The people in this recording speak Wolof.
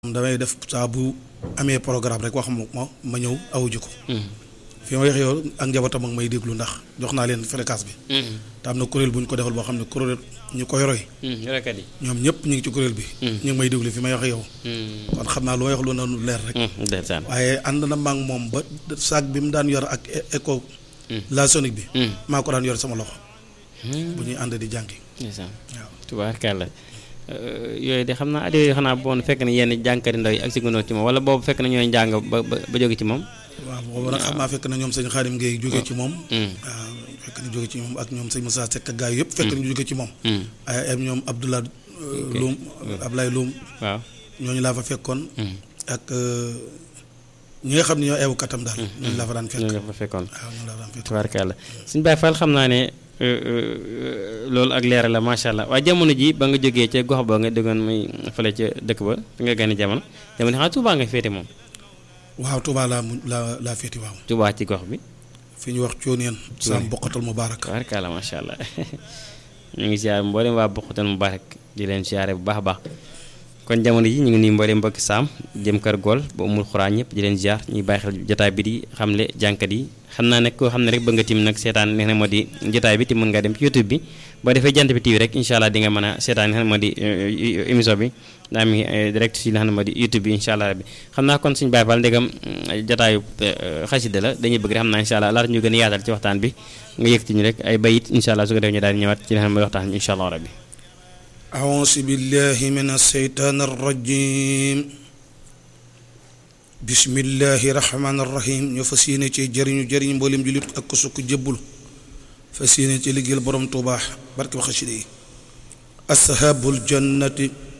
damay def saa bu amee programme rek wax ma ñëw awuji ko. fi ma wax yow ak njabootam ak may déglu ndax jox naa leen fréquence bi. te am na kuréel bu ñu ko defal boo xam ne kuréel ñu koy roy. roykat yi ñoom ñëpp ñu ngi ci kuréel bi. ñu ngi may déglu fi may wax yow. kon xam naa lu may wax lu noonu leer rek. waaye ànd na maa ngi moom ba saag bi mu daan yor ak écho. la sonique bi. maa ko daan yor sama loxo. bu ñuy ànd di jàngi. waaw tubaarkàlla yooyu de xam naa at yooyu xanaa boon fekk na yenn jànkari ndaw yi ak si gënoon ci moom wala boobu fekk na ñooy njàng ba jóge ci moom. waaw boobu nag xam naa fekk na ñoom sëñ Xaadim Gueye jóge ci moom. waaw fekk na jóge ci moom ak ñoom sëñ Moussa Seck gaay yëpp fekk nañu jóge ci moom. ay ñoom Abdoulaye Loum Ablaye Loum. waaw ñooñu laa fa fekkoon. ak ñi nga xam ne ñoo eewu katam daal. ñooñu laa fa daan fekk. ñooñu la fa fekkoon waaw ñooñu laa fa daan fekk. tubaarkàlla suñu Baay Fall xam naa ne loolu ak leeral la macha allah waaye jamono ji ba nga jógee ca gox ba nga déggoon muy fële ca dëkk ba fi nga gane jamono xam Touba nga féete moom. waaw Touba laa féete waaw. Touba ci gox bi. fi ñu wax Cooneen. Sam Bokkatal Mubaarak. tubaarkàlla macha allah ñu ngi siyaare mboolem waa Bokkatal Mubaarak di leen siyaare bu baax a baax kon jamono ji ñu ngi nii mboolem mbokki Saam jëm kër Gol ba umul xuraan ñëpp di leen ziar ñuy bàyyi xel jotaay bi di xamle jànkat yi xam naa nag koo xam ne rek bëgg nga tim nag seetaan li nga xam ne moo di jotaay bi te mën nga dem ci YouTube bi boo defee Jant bi TV rek incha allah di nga mën a seetaan li nga xam ne moo di émission bi daa mi direct si li nga xam ne moo di YouTube bi incha allah bi xam naa kon suñu Baay Faal ndegam jotaayu xasida la dañuy bëgg rek xam naa incha allah laata ñu gën a yaatal ci waxtaan bi nga yëkkati ñu rek ay bayit incha allah su ko defee ñu daal di ñëwaat ci li nga xam ne mooy waxtaan bi incha allah rabbi أعوذ بالله من الشيطان الرجيم بسم الله الرحمن الرحيم ñu fas yéene ci jëriñ mboolem julit ak ko sukk jébbul fas yéene ci liggéeyal borom Tuubaa barke wax xasida yi ashaabul jannati